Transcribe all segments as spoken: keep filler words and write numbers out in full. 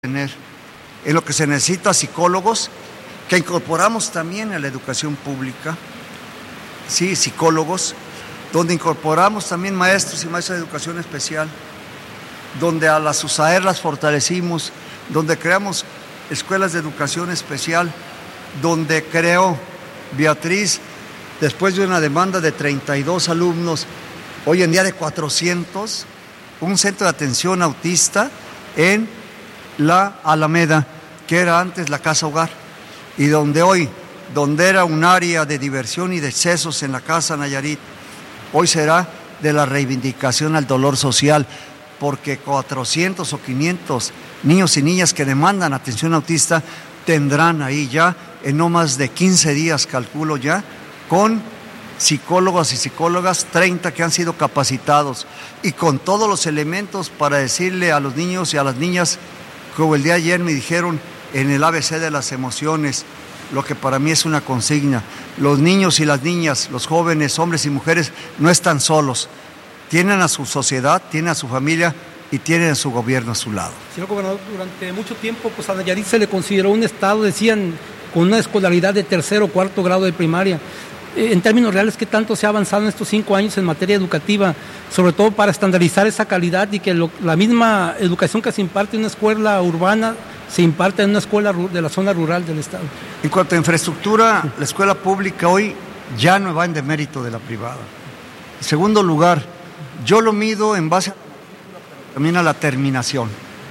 tener, en lo que se necesita psicólogos, que incorporamos también a la educación pública, sí, psicólogos, donde incorporamos también maestros y maestras de educación especial, donde a las U S A E R las fortalecimos, donde creamos escuelas de educación especial, donde creó Beatriz, después de una demanda de treinta y dos alumnos, hoy en día de cuatrocientos, un centro de atención autista en la Alameda, que era antes la Casa Hogar, y donde hoy, donde era un área de diversión y de excesos en la Casa Nayarit, hoy será de la reivindicación al dolor social, porque cuatrocientos o quinientos niños y niñas que demandan atención autista tendrán ahí ya, en no más de quince días, calculo ya, con psicólogos y psicólogas, treinta que han sido capacitados, y con todos los elementos para decirle a los niños y a las niñas, como el día de ayer me dijeron en el A B C de las emociones, lo que para mí es una consigna: los niños y las niñas, los jóvenes, hombres y mujeres, no están solos, tienen a su sociedad, tienen a su familia y tienen a su gobierno a su lado. Señor gobernador, durante mucho tiempo pues a Nayarit se le consideró un estado, decían, con una escolaridad de tercero o cuarto grado de primaria. En términos reales, ¿qué tanto se ha avanzado en estos cinco años en materia educativa, sobre todo para estandarizar esa calidad y que lo, la misma educación que se imparte en una escuela urbana se imparte en una escuela de la zona rural del estado? En cuanto a infraestructura, la escuela pública hoy ya no va en demérito de la privada. En segundo lugar, yo lo mido en base a, también a la terminación.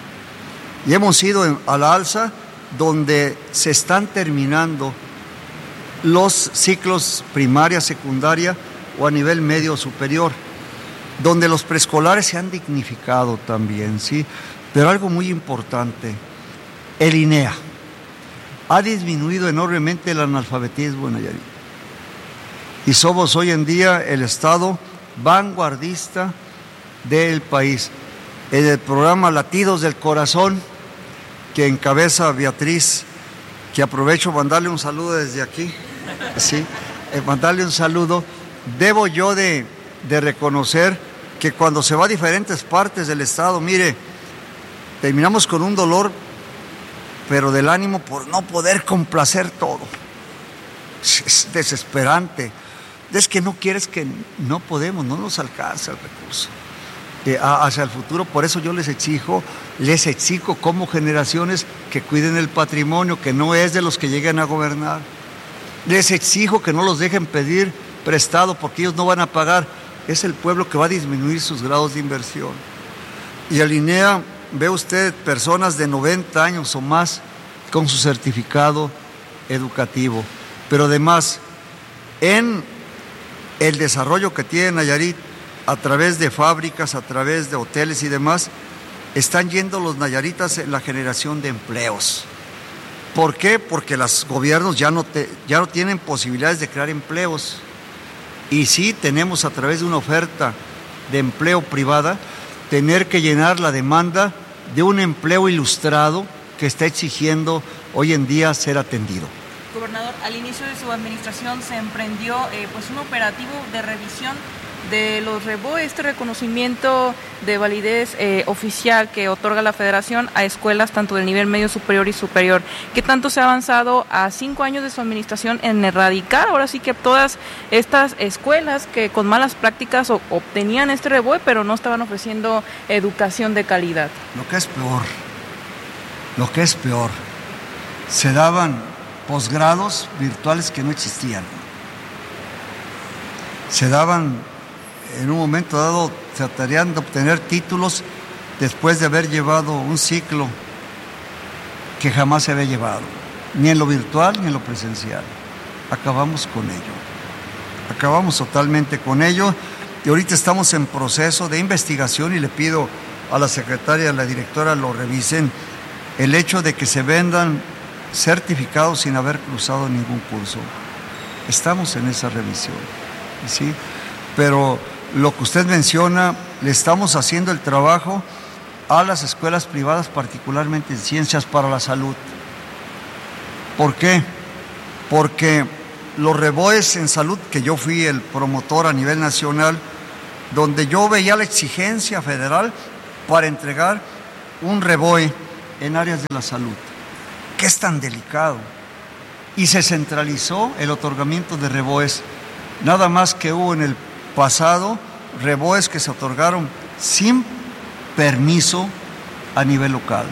Y hemos ido en, a la alza, donde se están terminando los ciclos primaria, secundaria o a nivel medio o superior, donde los preescolares se han dignificado también, ¿sí? Pero algo muy importante, el I N E A ha disminuido enormemente el analfabetismo en Nayarit. Y somos hoy en día el estado vanguardista del país. En el programa Latidos del Corazón, que encabeza Beatriz, que aprovecho mandarle un saludo desde aquí, sí, eh, mandarle un saludo, debo yo de, de reconocer que cuando se va a diferentes partes del estado, mire, terminamos con un dolor, pero del ánimo por no poder complacer todo. Es desesperante. Es que no quieres, que no podemos, no nos alcanza el recurso eh, hacia el futuro. Por eso yo les exijo, les exijo como generaciones que cuiden el patrimonio, que no es de los que lleguen a gobernar. Les exijo que no los dejen pedir prestado porque ellos no van a pagar. Es el pueblo que va a disminuir sus grados de inversión. Y el I N E A, ve usted personas de noventa años o más con su certificado educativo. Pero además, en el desarrollo que tiene Nayarit, a través de fábricas, a través de hoteles y demás, están yendo los nayaritas en la generación de empleos. ¿Por qué? Porque los gobiernos ya no, te, ya no tienen posibilidades de crear empleos. Y sí tenemos, a través de una oferta de empleo privada, tener que llenar la demanda de un empleo ilustrado que está exigiendo hoy en día ser atendido. Gobernador, al inicio de su administración se emprendió eh, pues un operativo de revisión de los R E B O E, este reconocimiento de validez eh, oficial que otorga la Federación a escuelas tanto del nivel medio superior y superior. ¿Qué tanto se ha avanzado a cinco años de su administración en erradicar ahora sí que todas estas escuelas que con malas prácticas o, obtenían este R E B O E pero no estaban ofreciendo educación de calidad? Lo que es peor, lo que es peor, se daban posgrados virtuales que no existían. Se daban, en un momento dado, tratarían de obtener títulos después de haber llevado un ciclo que jamás se había llevado, ni en lo virtual ni en lo presencial. Acabamos con ello, acabamos totalmente con ello, y ahorita estamos en proceso de investigación y le pido a la secretaria y a la directora lo revisen, el hecho de que se vendan certificados sin haber cruzado ningún curso. Estamos en esa revisión, ¿sí? Pero lo que usted menciona, le estamos haciendo el trabajo a las escuelas privadas, particularmente en ciencias para la salud. ¿Por qué? Porque los R E B O Es en salud, que yo fui el promotor a nivel nacional, donde yo veía la exigencia federal para entregar un R E B O E en áreas de la salud, que es tan delicado, y se centralizó el otorgamiento de reboes. Nada más que hubo en el pasado reboes que se otorgaron sin permiso a nivel local.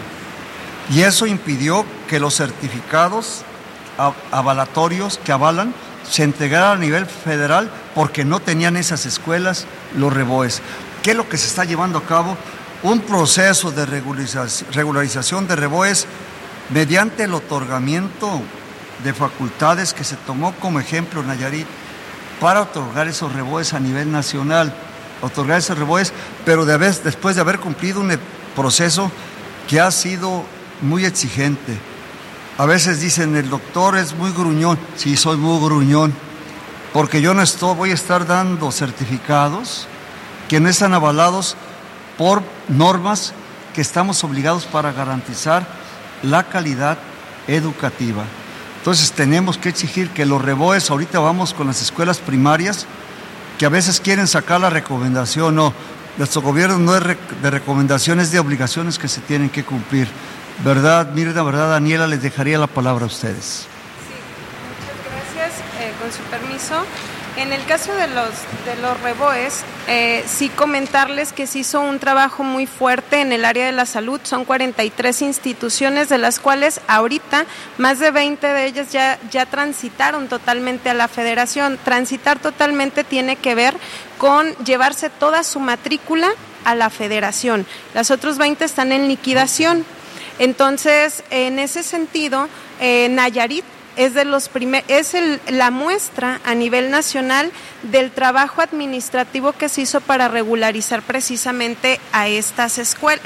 Y eso impidió que los certificados avalatorios que avalan se entregaran a nivel federal porque no tenían esas escuelas los reboes. ¿Qué es lo que se está llevando a cabo? Un proceso de regularización de reboes mediante el otorgamiento de facultades que se tomó como ejemplo Nayarit para otorgar esos reboes a nivel nacional, otorgar esos reboes, pero de vez, después de haber cumplido un proceso que ha sido muy exigente. A veces dicen, el doctor es muy gruñón. Sí, soy muy gruñón, porque yo no estoy, voy a estar dando certificados que no están avalados por normas que estamos obligados para garantizar la calidad educativa. Entonces tenemos que exigir que los reboes, ahorita vamos con las escuelas primarias, que a veces quieren sacar la recomendación. No, nuestro gobierno no es de recomendaciones, de obligaciones que se tienen que cumplir. ¿Verdad, Mirna? ¿Verdad, Daniela? Les dejaría la palabra a ustedes. Sí, muchas gracias. Eh, con su permiso. En el caso de los, de los reboes, eh, sí comentarles que se hizo un trabajo muy fuerte en el área de la salud. Son cuarenta y tres instituciones, de las cuales ahorita más de veinte de ellas ya, ya transitaron totalmente a la federación. Transitar totalmente tiene que ver con llevarse toda su matrícula a la federación. Las otras veinte están en liquidación. Entonces, en ese sentido, eh, Nayarit es de los primer, es el, la muestra a nivel nacional del trabajo administrativo que se hizo para regularizar precisamente a estas escuelas,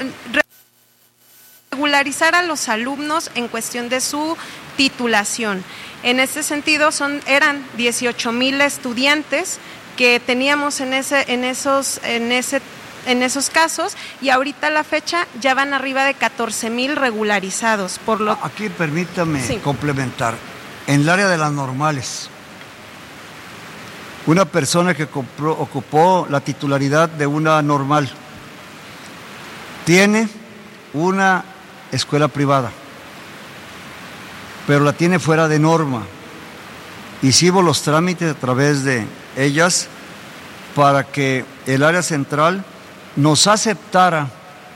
regularizar a los alumnos en cuestión de su titulación. En este sentido, son eran dieciocho mil estudiantes que teníamos en ese, en esos, en ese en esos casos, y ahorita a la fecha ya van arriba de catorce mil regularizados. Por lo... Aquí permítame sí. complementar. En el área de las normales, una persona que compró, ocupó la titularidad de una normal tiene una escuela privada, pero la tiene fuera de norma. Hicimos los trámites a través de ellas para que el área central nos aceptara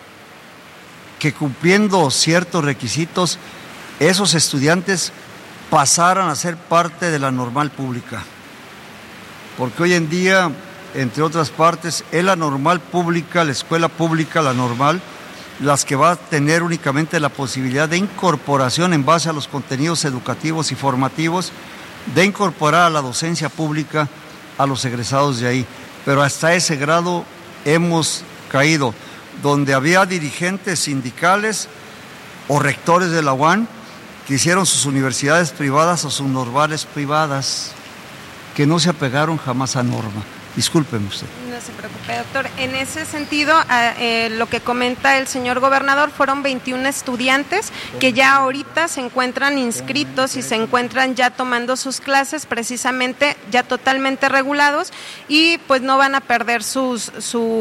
que, cumpliendo ciertos requisitos, esos estudiantes pasaran a ser parte de la normal pública. Porque hoy en día, entre otras partes, es la normal pública, la escuela pública, la normal, las que va a tener únicamente la posibilidad de incorporación en base a los contenidos educativos y formativos, de incorporar a la docencia pública a los egresados de ahí. Pero hasta ese grado hemos caído, donde había dirigentes sindicales o rectores de la U A N que hicieron sus universidades privadas o sus normales privadas, que no se apegaron jamás a norma. Discúlpeme usted. No se preocupe, doctor. En ese sentido, eh, lo que comenta el señor gobernador, fueron veintiún estudiantes que ya ahorita se encuentran inscritos y se encuentran ya tomando sus clases, precisamente ya totalmente regulados, y pues no van a perder sus,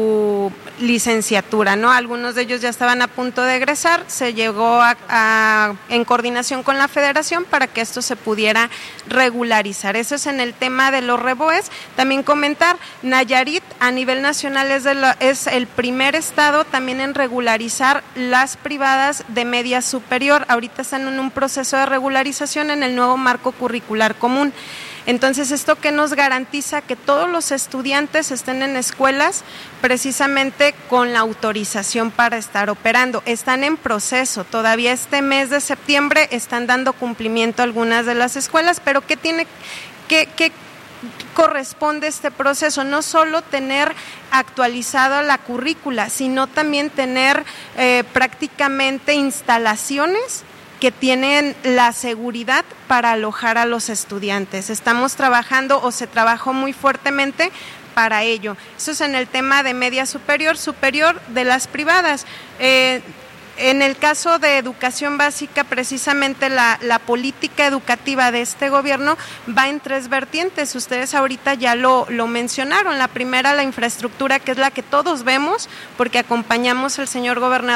su licenciatura, ¿no? Algunos de ellos ya estaban a punto de egresar, se llegó a, a, en coordinación con la federación para que esto se pudiera regularizar. Eso es en el tema de los reboes. También comentar, Nayarit a nivel nacional es, de la, es el primer estado también en regularizar las privadas de media superior. Ahorita están en un proceso de regularización en el nuevo marco curricular común. Entonces, ¿esto qué nos garantiza? Que todos los estudiantes estén en escuelas precisamente con la autorización para estar operando. Están en proceso, todavía este mes de septiembre están dando cumplimiento a algunas de las escuelas, pero ¿qué tiene, qué, qué corresponde este proceso? No solo tener actualizada la currícula, sino también tener eh, prácticamente instalaciones que tienen la seguridad para alojar a los estudiantes. Estamos trabajando, o se trabajó muy fuertemente para ello. Eso es en el tema de media superior, superior de las privadas. Eh, En el caso de educación básica, precisamente la, la política educativa de este gobierno va en tres vertientes. Ustedes ahorita ya lo, lo mencionaron. La primera, la infraestructura, que es la que todos vemos, porque acompañamos al señor gobernador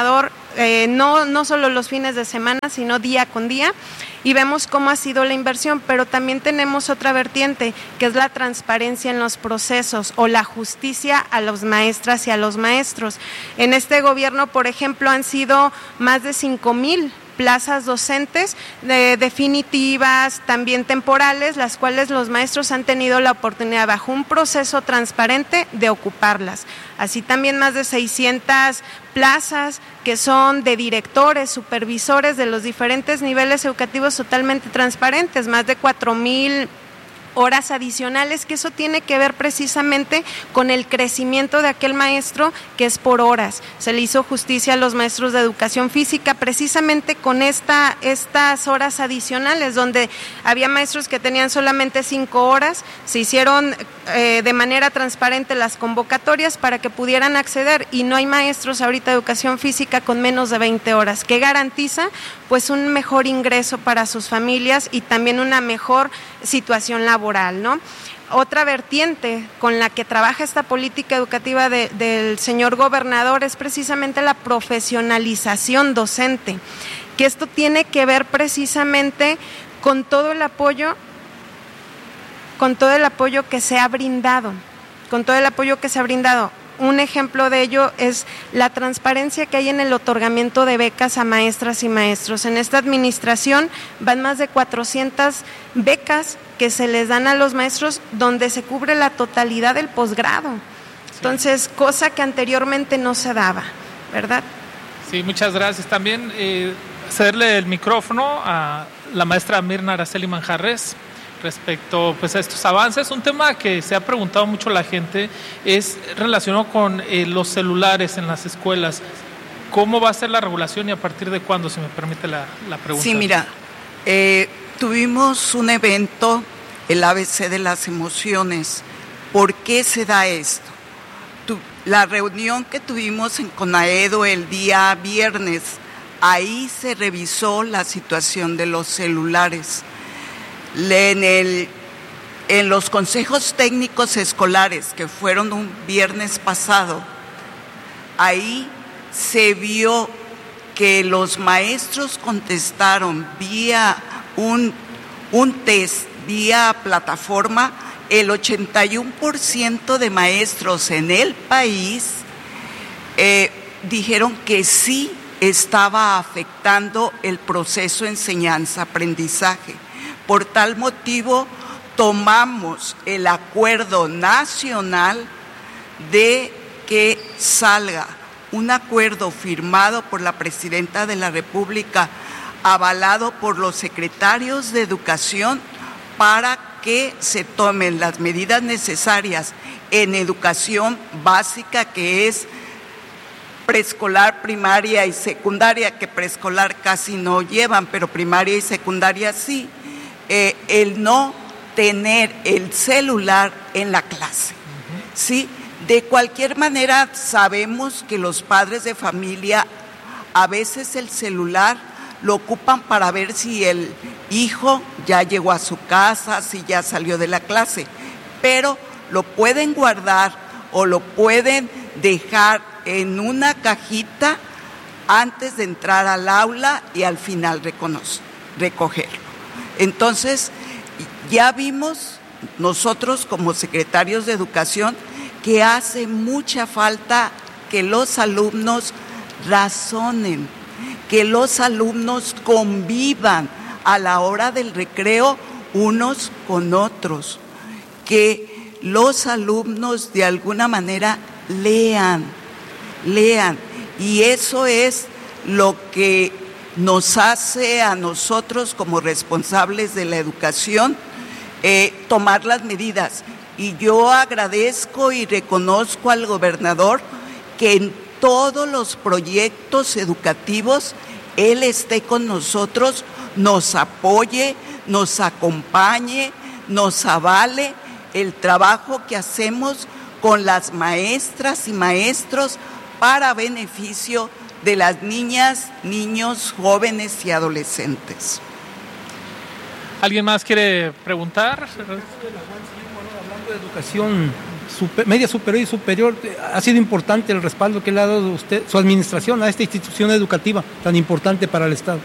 eh, no, no solo los fines de semana, sino día con día, y vemos cómo ha sido la inversión, pero también tenemos otra vertiente, que es la transparencia en los procesos o la justicia a las maestras y a los maestros. En este gobierno, por ejemplo, han sido más de cinco mil plazas docentes de definitivas, también temporales, las cuales los maestros han tenido la oportunidad bajo un proceso transparente de ocuparlas. Así también más de seiscientas plazas que son de directores, supervisores de los diferentes niveles educativos totalmente transparentes, más de cuatro mil horas adicionales, que eso tiene que ver precisamente con el crecimiento de aquel maestro que es por horas. Se le hizo justicia a los maestros de educación física precisamente con esta, estas horas adicionales, donde había maestros que tenían solamente cinco horas, se hicieron eh, de manera transparente las convocatorias para que pudieran acceder, y no hay maestros ahorita de educación física con menos de veinte horas, que garantiza pues un mejor ingreso para sus familias y también una mejor situación laboral, ¿no? Otra vertiente con la que trabaja esta política educativa de, del señor gobernador es precisamente la profesionalización docente, que esto tiene que ver precisamente con todo el apoyo, con todo el apoyo que se ha brindado, con todo el apoyo que se ha brindado. Un ejemplo de ello es la transparencia que hay en el otorgamiento de becas a maestras y maestros. En esta administración van más de cuatrocientas becas que se les dan a los maestros, donde se cubre la totalidad del posgrado. Entonces, cosa que anteriormente no se daba, ¿verdad? Sí, muchas gracias. También eh, cederle el micrófono a la maestra Mirna Araceli Manjarres respecto pues, a estos avances. Un tema que se ha preguntado mucho la gente es relacionado con eh, los celulares en las escuelas. ¿Cómo va a ser la regulación y a partir de cuándo, si me permite la, la pregunta? Sí, mira, eh, tuvimos un evento, el A B C de las emociones. ¿Por qué se da esto? Tu, la reunión que tuvimos en CONAEDO el día viernes, ahí se revisó la situación de los celulares. En, el, en los consejos técnicos escolares que fueron un viernes pasado, ahí se vio que los maestros contestaron vía un, un test, vía plataforma, el ochenta y uno por ciento de maestros en el país eh, dijeron que sí estaba afectando el proceso enseñanza-aprendizaje. Por tal motivo, tomamos el acuerdo nacional de que salga un acuerdo firmado por la Presidenta de la República, avalado por los secretarios de Educación, para que se tomen las medidas necesarias en educación básica, que es preescolar, primaria y secundaria, que preescolar casi no llevan, pero primaria y secundaria sí. Eh, el no tener el celular en la clase, ¿sí? De cualquier manera, sabemos que los padres de familia a veces el celular lo ocupan para ver si el hijo ya llegó a su casa, si ya salió de la clase, pero lo pueden guardar o lo pueden dejar en una cajita antes de entrar al aula y al final reconocer, recogerlo. Entonces, ya vimos nosotros como secretarios de Educación que hace mucha falta que los alumnos razonen, que los alumnos convivan a la hora del recreo unos con otros, que los alumnos de alguna manera lean, lean, y eso es lo que nos hace a nosotros como responsables de la educación eh, tomar las medidas. Y yo agradezco y reconozco al gobernador que en todos los proyectos educativos él esté con nosotros, nos apoye, nos acompañe, nos avale el trabajo que hacemos con las maestras y maestros para beneficio de las niñas, niños, jóvenes y adolescentes. ¿Alguien más quiere preguntar? Hablando de educación super, media superior y superior, ha sido importante el respaldo que le ha dado usted, su administración, a esta institución educativa tan importante para el Estado.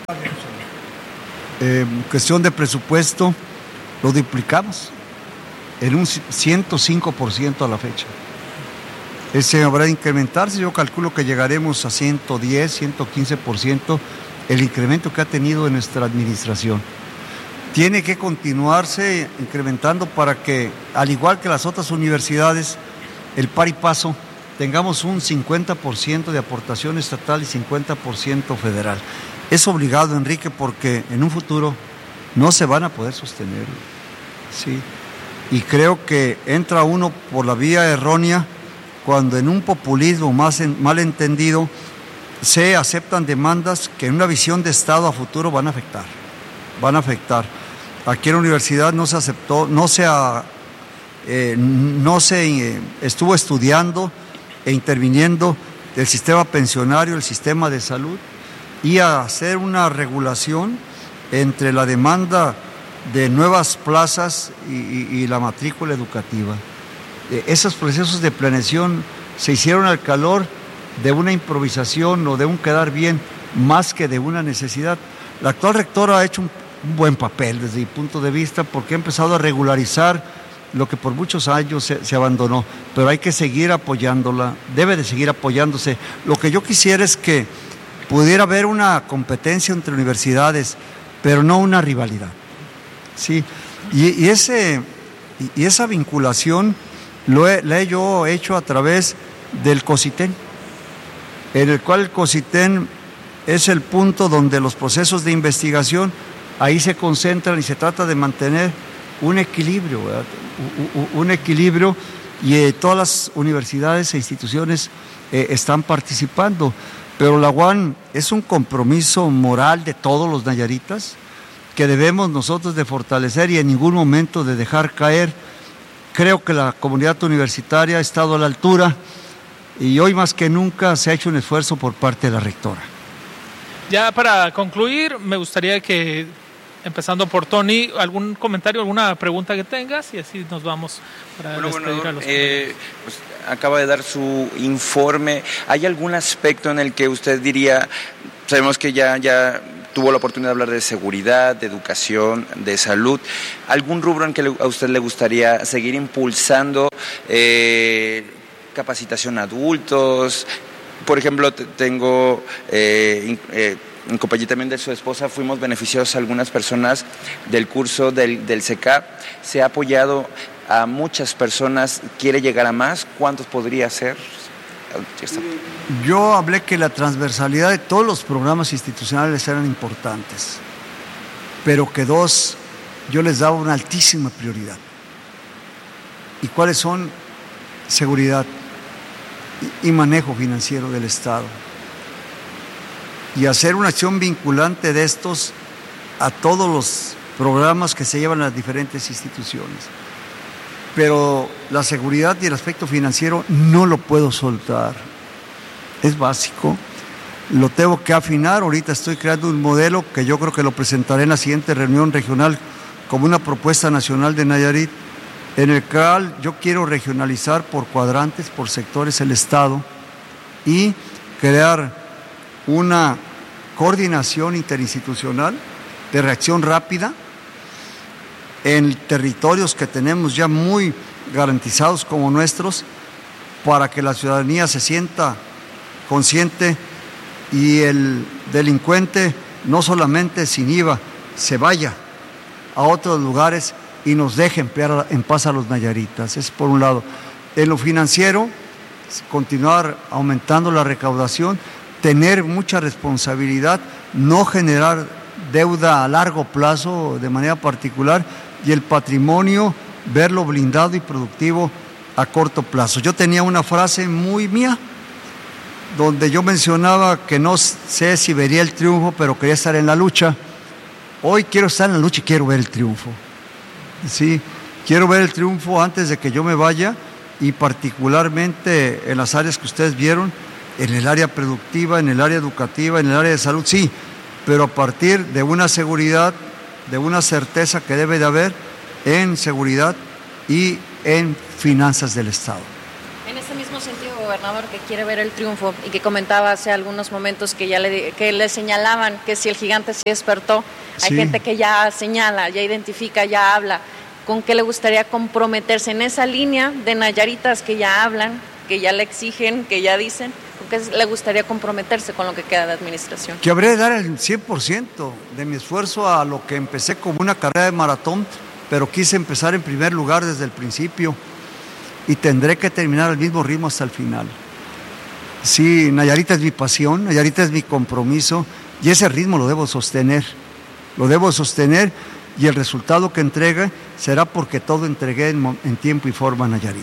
Eh, cuestión de presupuesto, lo duplicamos en un ciento cinco por ciento a la fecha. Ese habrá de incrementarse, yo calculo que llegaremos a ciento diez, ciento quince por ciento el incremento que ha tenido en nuestra administración. Tiene que continuarse incrementando para que, al igual que las otras universidades, el par y paso, tengamos un cincuenta por ciento de aportación estatal y cincuenta por ciento federal. Es obligado, Enrique, porque en un futuro no se van a poder sostener. ¿Sí? Y creo que entra uno por la vía errónea cuando en un populismo más en, mal entendido se aceptan demandas que en una visión de Estado a futuro van a afectar. Van a afectar. Aquí en la universidad no se aceptó, no se, ha, eh, no se eh, estuvo estudiando e interviniendo el sistema pensionario, el sistema de salud, y a hacer una regulación entre la demanda de nuevas plazas y, y, y la matrícula educativa. Eh, esos procesos de planeación se hicieron al calor de una improvisación o de un quedar bien, más que de una necesidad. La actual rectora ha hecho un, un buen papel desde mi punto de vista, porque ha empezado a regularizar lo que por muchos años se, se abandonó, pero hay que seguir apoyándola, debe de seguir apoyándose. Lo que yo quisiera es que pudiera haber una competencia entre universidades, pero no una rivalidad. Sí, y, y, ese, y, y esa vinculación lo he, la he yo hecho a través del COSITEN, en el cual el COSITEN es el punto donde los procesos de investigación ahí se concentran y se trata de mantener un equilibrio, ¿verdad? Un equilibrio, y eh, todas las universidades e instituciones eh, están participando, pero la U A N es un compromiso moral de todos los nayaritas que debemos nosotros de fortalecer y en ningún momento de dejar caer. Creo que la comunidad universitaria ha estado a la altura y hoy más que nunca se ha hecho un esfuerzo por parte de la rectora. Ya para concluir, me gustaría que, empezando por Tony, algún comentario, alguna pregunta que tengas y así nos vamos para bueno, despedir bueno, a los eh, pues, acaba de dar su informe. ¿Hay algún aspecto en el que usted diría, sabemos que ya, ya tuvo la oportunidad de hablar de seguridad, de educación, de salud, algún rubro en que a usted le gustaría seguir impulsando eh, capacitación a adultos? Por ejemplo, tengo... Eh, eh, en compañía también de su esposa, fuimos beneficiados a algunas personas del curso del, del C E C A. Se ha apoyado a muchas personas, quiere llegar a más. ¿Cuántos podría ser? Yo hablé que la transversalidad de todos los programas institucionales eran importantes, pero que dos, yo les daba una altísima prioridad. ¿Y cuáles son? Seguridad y, y manejo financiero del Estado. Y hacer una acción vinculante de estos a todos los programas que se llevan a las diferentes instituciones. Pero la seguridad y el aspecto financiero no lo puedo soltar. Es básico. Lo tengo que afinar. Ahorita estoy creando un modelo que yo creo que lo presentaré en la siguiente reunión regional como una propuesta nacional de Nayarit, en el cual yo quiero regionalizar por cuadrantes, por sectores el Estado y crear una coordinación interinstitucional de reacción rápida en territorios que tenemos ya muy garantizados como nuestros, para que la ciudadanía se sienta consciente y el delincuente no solamente sin I V A se vaya a otros lugares y nos deje en paz a los nayaritas. Es por un lado. En lo financiero, continuar aumentando la recaudación, tener mucha responsabilidad, no generar deuda a largo plazo de manera particular, y el patrimonio, verlo blindado y productivo a corto plazo. Yo tenía una frase muy mía, donde yo mencionaba que no sé si vería el triunfo, pero quería estar en la lucha. Hoy quiero estar en la lucha y quiero ver el triunfo. Sí, quiero ver el triunfo antes de que yo me vaya, y particularmente en las áreas que ustedes vieron, en el área productiva, en el área educativa, en el área de salud, sí, pero a partir de una seguridad, de una certeza que debe de haber en seguridad y en finanzas del Estado. En ese mismo sentido, gobernador, que quiere ver el triunfo y que comentaba hace algunos momentos que ya le, que le señalaban que si el gigante se despertó, hay sí. gente que ya señala, ya identifica, ya habla. ¿Con qué le gustaría comprometerse en esa línea de nayaritas que ya hablan, que ya le exigen, que ya dicen? ¿Con qué le gustaría comprometerse con lo que queda de administración? Que habré de dar el cien por ciento de mi esfuerzo a lo que empecé como una carrera de maratón, pero quise empezar en primer lugar desde el principio. Y tendré que terminar al mismo ritmo hasta el final. Sí, Nayarita es mi pasión, Nayarita es mi compromiso, y ese ritmo lo debo sostener, lo debo sostener, y el resultado que entregue será porque todo entregué en, en tiempo y forma a Nayarit.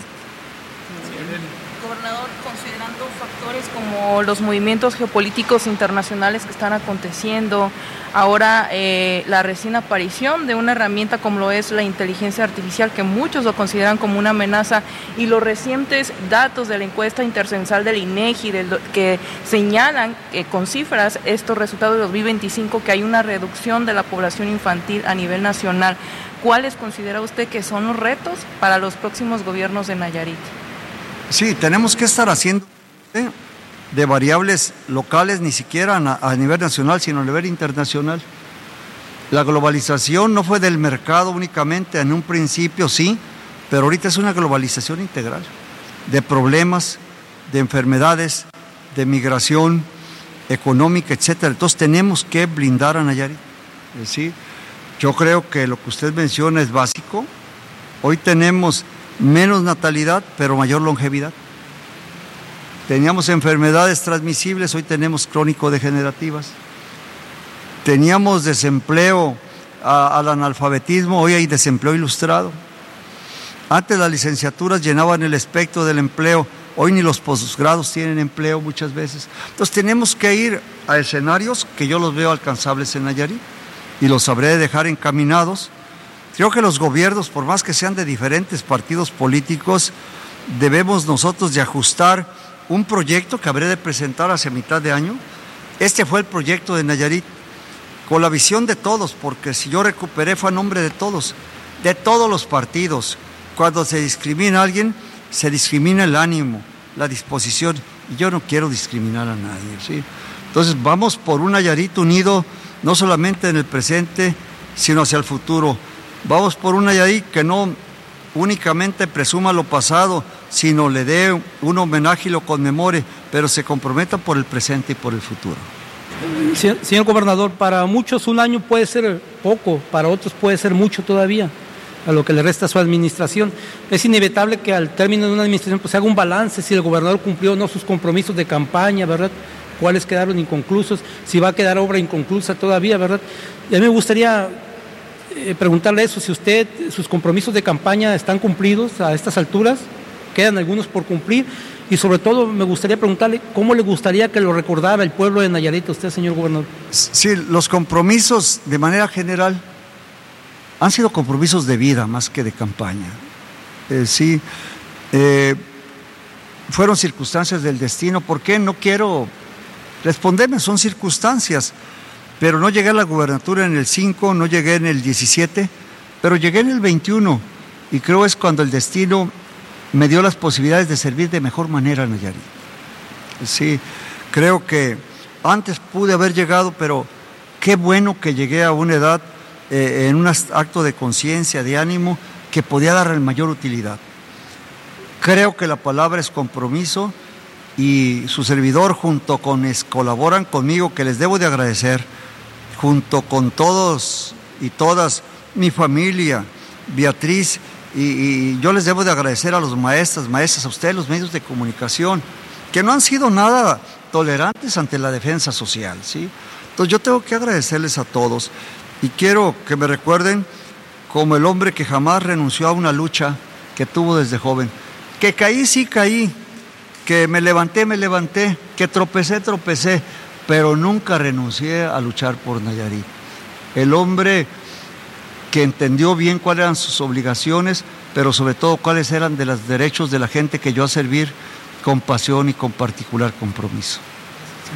Gobernador, considerando factores como los movimientos geopolíticos internacionales que están aconteciendo, ahora eh, la recién aparición de una herramienta como lo es la inteligencia artificial, que muchos lo consideran como una amenaza, y los recientes datos de la encuesta intercensal del INEGI del, que señalan eh, con cifras estos resultados de dos mil veinticinco que hay una reducción de la población infantil a nivel nacional. ¿Cuáles considera usted que son los retos para los próximos gobiernos de Nayarit? Sí, tenemos que estar haciendo ¿eh? de variables locales, ni siquiera a nivel nacional, sino a nivel internacional. La globalización no fue del mercado únicamente, en un principio sí, pero ahorita es una globalización integral, de problemas, de enfermedades, de migración económica, etcétera. Entonces tenemos que blindar a Nayarit. ¿Sí? Yo creo que lo que usted menciona es básico. Hoy tenemos menos natalidad, pero mayor longevidad. Teníamos enfermedades transmisibles, hoy tenemos crónico-degenerativas. Teníamos desempleo a, al analfabetismo, hoy hay desempleo ilustrado. Antes las licenciaturas llenaban el espectro del empleo, hoy ni los posgrados tienen empleo muchas veces. Entonces tenemos que ir a escenarios que yo los veo alcanzables en Nayarit y los sabré dejar encaminados. Creo que los gobiernos, por más que sean de diferentes partidos políticos, debemos nosotros de ajustar un proyecto que habré de presentar hacia mitad de año. Este fue el proyecto de Nayarit, con la visión de todos, porque si yo recuperé fue a nombre de todos, de todos los partidos. Cuando se discrimina a alguien, se discrimina el ánimo, la disposición, y yo no quiero discriminar a nadie, ¿sí? Entonces vamos por un Nayarit unido, no solamente en el presente, sino hacia el futuro. Vamos por un Nayarit que no únicamente presuma lo pasado, sino le dé un homenaje y lo conmemore, pero se comprometa por el presente y por el futuro. Señor, señor gobernador, para muchos un año puede ser poco, para otros puede ser mucho todavía, a lo que le resta a su administración. Es inevitable que al término de una administración pues se haga un balance, si el gobernador cumplió o no sus compromisos de campaña, ¿verdad? Cuáles quedaron inconclusos, si va a quedar obra inconclusa todavía, ¿verdad? Y a mí me gustaría eh, preguntarle eso, si usted, sus compromisos de campaña están cumplidos a estas alturas, quedan algunos por cumplir, y sobre todo me gustaría preguntarle cómo le gustaría que lo recordara el pueblo de Nayarit, usted, señor gobernador. Sí, los compromisos de manera general han sido compromisos de vida más que de campaña. Eh, sí, eh, fueron circunstancias del destino. ¿Por qué? No quiero responderme, son circunstancias, pero no llegué a la gubernatura en el cinco, no llegué en el diecisiete, pero llegué en el veintiuno, y creo es cuando el destino me dio las posibilidades de servir de mejor manera a Nayarit. Sí, creo que antes pude haber llegado, pero qué bueno que llegué a una edad, eh, en un acto de conciencia, de ánimo, que podía darle mayor utilidad. Creo que la palabra es compromiso, y su servidor junto con es, colaboran conmigo, que les debo de agradecer, junto con todos y todas, mi familia, Beatriz, Y, y yo les debo de agradecer a los maestros, maestras, a ustedes, los medios de comunicación, que no han sido nada tolerantes ante la defensa social, ¿sí? Entonces yo tengo que agradecerles a todos, y quiero que me recuerden como el hombre que jamás renunció a una lucha que tuvo desde joven, que caí, sí caí, que me levanté, me levanté, que tropecé, tropecé, pero nunca renuncié a luchar por Nayarit. El hombre que entendió bien cuáles eran sus obligaciones, pero sobre todo cuáles eran de los derechos de la gente que yo a servir con pasión y con particular compromiso.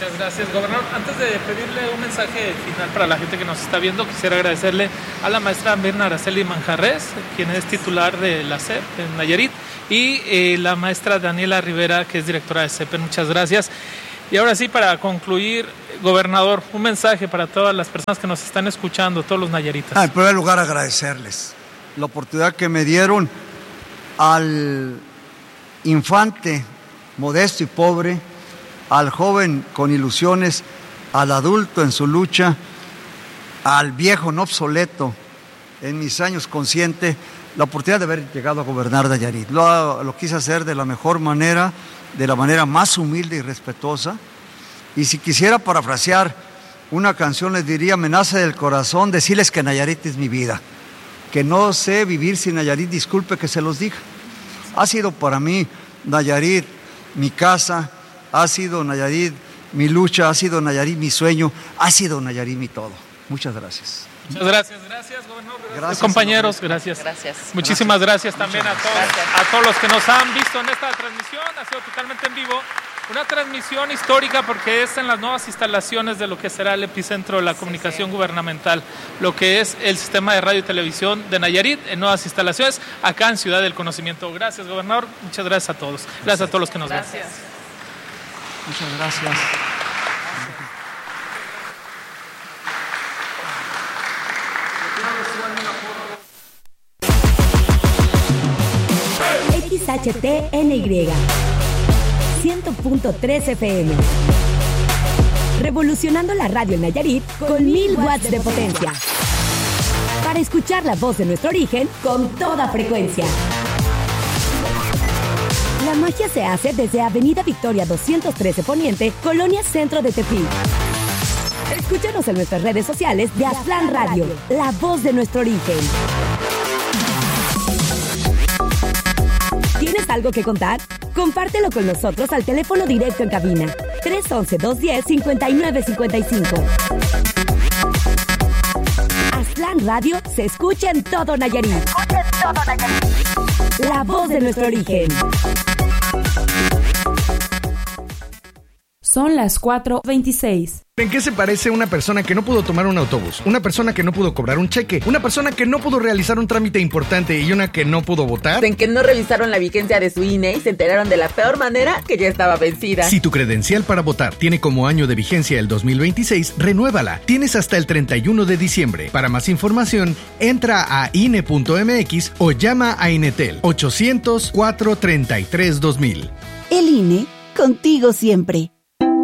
Muchas gracias, gobernador. Antes de pedirle un mensaje final para la gente que nos está viendo, quisiera agradecerle a la maestra Mirna Araceli Manjarres, quien es titular de la C E P en Nayarit, y eh, la maestra Daniela Rivera, que es directora de C E P. Muchas gracias. Y ahora sí, para concluir, gobernador, un mensaje para todas las personas que nos están escuchando, todos los nayaritas. Ah, en primer lugar, agradecerles la oportunidad que me dieron al infante modesto y pobre, al joven con ilusiones, al adulto en su lucha, al viejo no obsoleto en mis años consciente, la oportunidad de haber llegado a gobernar Nayarit. Lo, lo quise hacer de la mejor manera, de la manera más humilde y respetuosa. Y si quisiera parafrasear una canción, les diría: me nace del corazón decirles que Nayarit es mi vida, que no sé vivir sin Nayarit, disculpe que se los diga. Ha sido para mí Nayarit mi casa, ha sido Nayarit mi lucha, ha sido Nayarit mi sueño, ha sido Nayarit mi todo. Muchas gracias. Muchas gracias, gracias, gobernador. Gracias, compañeros, gracias. Gracias. Muchísimas gracias, gracias también a todos, gracias. a todos los que nos han visto en esta transmisión. Ha sido totalmente en vivo. Una transmisión histórica porque es en las nuevas instalaciones de lo que será el epicentro de la comunicación sí, sí. gubernamental, lo que es el sistema de radio y televisión de Nayarit en nuevas instalaciones acá en Ciudad del Conocimiento. Gracias, gobernador. Muchas gracias a todos. Gracias a todos los que nos gracias. ven. Muchas gracias. X H T N Y cien punto tres F M. Revolucionando la radio en Nayarit con mil watts de potencia. Para escuchar la voz de nuestro origen con toda frecuencia. La magia se hace desde Avenida Victoria doscientos trece Poniente, Colonia Centro de Tepic. Escúchanos en nuestras redes sociales de Aztlán Radio, la voz de nuestro origen. ¿Tienes algo que contar? Compártelo con nosotros al teléfono directo en cabina tres once, dos diez, cincuenta y nueve cincuenta y cinco. Aztlán Radio se escucha en todo Nayarit. Se escucha en todo Nayarit. La voz de nuestro origen. Son las cuatro veintiséis. ¿En qué se parece una persona que no pudo tomar un autobús? Una persona que no pudo cobrar un cheque, una persona que no pudo realizar un trámite importante y una que no pudo votar. En que no revisaron la vigencia de su I N E y se enteraron de la peor manera que ya estaba vencida. Si tu credencial para votar tiene como año de vigencia el dos mil veintiséis, renuévala. Tienes hasta el treinta y uno de diciembre. Para más información, entra a I N E punto M X o llama a Inetel ochocientos, cuatrocientos treinta y tres, dos mil. El I N E, contigo siempre.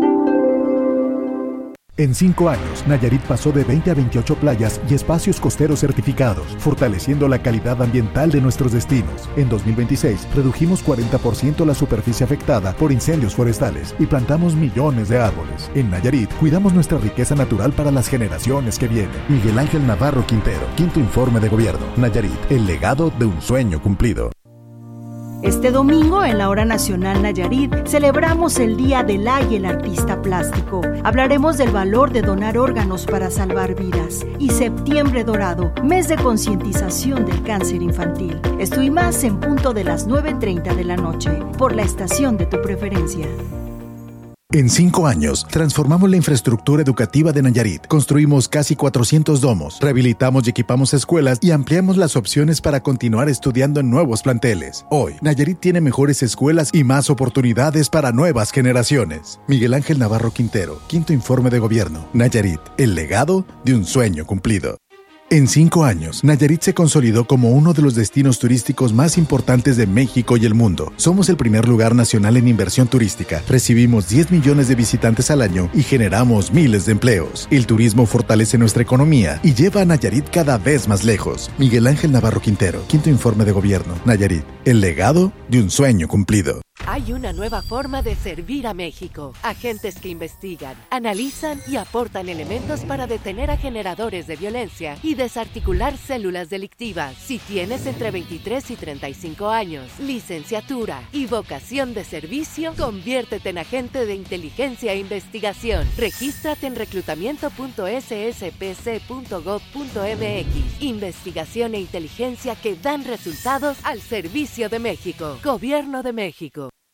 En cinco años, Nayarit pasó de veinte a veintiocho playas y espacios costeros certificados, fortaleciendo la calidad ambiental de nuestros destinos. En dos mil veintiséis, redujimos cuarenta por ciento la superficie afectada por incendios forestales y plantamos millones de árboles. En Nayarit, cuidamos nuestra riqueza natural para las generaciones que vienen. Miguel Ángel Navarro Quintero, quinto informe de gobierno. Nayarit, el legado de un sueño cumplido. Este domingo, en la Hora Nacional Nayarit, celebramos el Día del Ay y el Artista Plástico. Hablaremos del valor de donar órganos para salvar vidas. Y Septiembre Dorado, mes de concientización del cáncer infantil. Esto y más en punto de las nueve treinta de la noche, por la estación de tu preferencia. En cinco años, transformamos la infraestructura educativa de Nayarit. Construimos casi cuatrocientos domos, rehabilitamos y equipamos escuelas y ampliamos las opciones para continuar estudiando en nuevos planteles. Hoy, Nayarit tiene mejores escuelas y más oportunidades para nuevas generaciones. Miguel Ángel Navarro Quintero, quinto informe de gobierno. Nayarit, el legado de un sueño cumplido. En cinco años, Nayarit se consolidó como uno de los destinos turísticos más importantes de México y el mundo. Somos el primer lugar nacional en inversión turística. Recibimos diez millones de visitantes al año y generamos miles de empleos. El turismo fortalece nuestra economía y lleva a Nayarit cada vez más lejos. Miguel Ángel Navarro Quintero, quinto informe de gobierno. Nayarit, el legado de un sueño cumplido. Hay una nueva forma de servir a México. Agentes que investigan, analizan y aportan elementos para detener a generadores de violencia y desarticular células delictivas. Si tienes entre veintitrés y treinta y cinco años, licenciatura y vocación de servicio, conviértete en agente de inteligencia e investigación. Regístrate en reclutamiento punto s s p c punto gov punto m x. Investigación e inteligencia que dan resultados al servicio de México. Gobierno de México.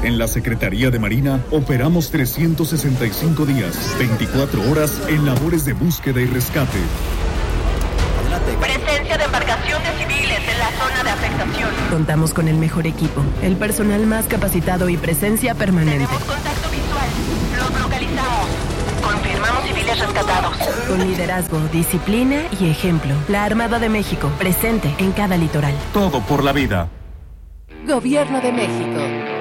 En la Secretaría de Marina operamos trescientos sesenta y cinco días, veinticuatro horas en labores de búsqueda y rescate. Presencia de embarcaciones civiles en la zona de afectación. Contamos con el mejor equipo, el personal más capacitado y presencia permanente. Tenemos contacto visual. Los localizamos. Confirmamos civiles rescatados. Con liderazgo, disciplina y ejemplo. La Armada de México, presente en cada litoral. Todo por la vida. Gobierno de México.